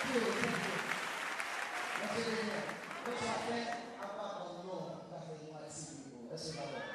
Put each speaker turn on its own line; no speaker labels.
Você vai ver, a palavra não está fazendo mais sentido. Essa é a